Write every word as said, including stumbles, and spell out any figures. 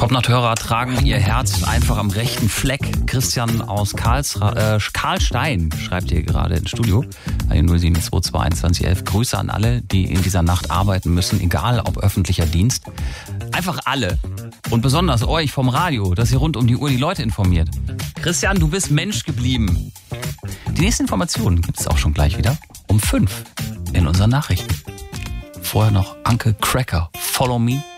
Popnacht-Hörer tragen ihr Herz einfach am rechten Fleck. Christian aus Karlsra- äh, Karlstein schreibt hier gerade ins Studio. null sieben zwei zwei einundzwanzig elf. Grüße an alle, die in dieser Nacht arbeiten müssen, egal ob öffentlicher Dienst. Einfach alle. Und besonders euch vom Radio, dass ihr rund um die Uhr die Leute informiert. Christian, du bist Mensch geblieben. Die nächsten Informationen gibt es auch schon gleich wieder um fünf in unseren Nachrichten. Vorher noch Uncle Cracker, Follow Me.